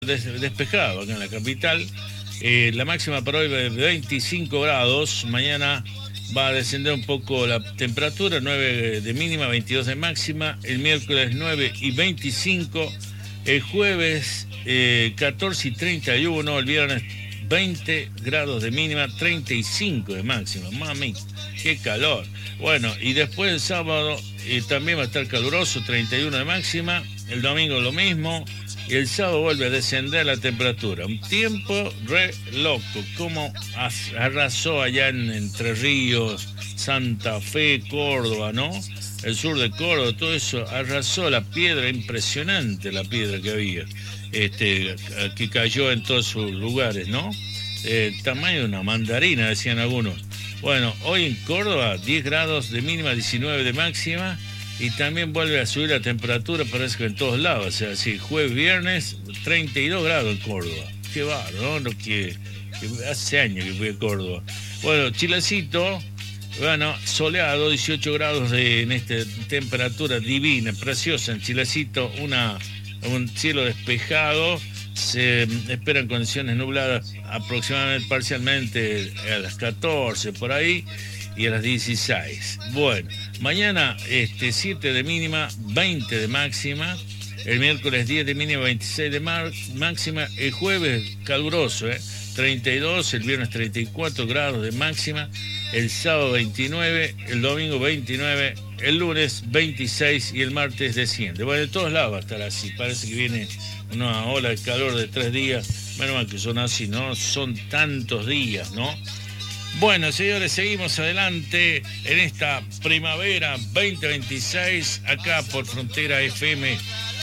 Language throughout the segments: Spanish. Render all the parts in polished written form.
despejado acá en la capital. La máxima para hoy de 25 grados. Mañana va a descender un poco la temperatura, 9 de mínima, 22 de máxima. El miércoles 9 y 25. El jueves 14 y 31. El viernes 20 grados de mínima, 35 de máxima. Mami, qué calor. Bueno, y después el sábado también va a estar caluroso, 31 de máxima. El domingo lo mismo. Y el sábado vuelve a descender la temperatura. Un tiempo re loco. Como arrasó allá en Entre Ríos, Santa Fe, Córdoba, ¿no? El sur de Córdoba, todo eso arrasó la piedra, impresionante la piedra que había. Que cayó en todos sus lugares, ¿no? Tamaño de una mandarina, decían algunos. Bueno, hoy en Córdoba, 10 grados de mínima, 19 de máxima. Y también vuelve a subir la temperatura, parece que en todos lados. O sea, sí, jueves, viernes, 32 grados en Córdoba. Qué bárbaro, ¿no? Que hace años que fui a Córdoba. Bueno, Chilecito, bueno, soleado, 18 grados en esta temperatura divina, preciosa en Chilecito. Un cielo despejado. Se esperan condiciones nubladas aproximadamente, parcialmente, a las 14 por ahí. Y a las 16. Bueno, mañana 7 de mínima, 20 de máxima. El miércoles 10 de mínima, 26 de máxima. El jueves caluroso, 32. El viernes 34 grados de máxima. El sábado 29. El domingo 29. El lunes 26 y el martes desciende. Bueno, de todos lados va a estar así. Parece que viene una ola de calor de 3 días. Menos mal que son así, ¿no? Son tantos días, ¿no? Bueno, señores, seguimos adelante en esta primavera 2026, acá por Frontera FM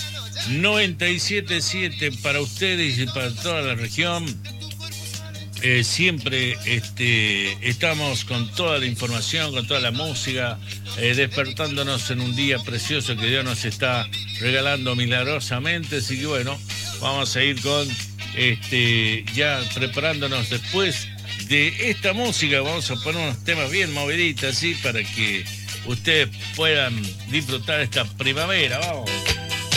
97.7 para ustedes y para toda la región. Siempre estamos con toda la información, con toda la música, despertándonos en un día precioso que Dios nos está regalando milagrosamente. Así que bueno, vamos a ir con ya preparándonos después de esta música. Vamos a poner unos temas bien moviditos así para que ustedes puedan disfrutar esta primavera. Vamos.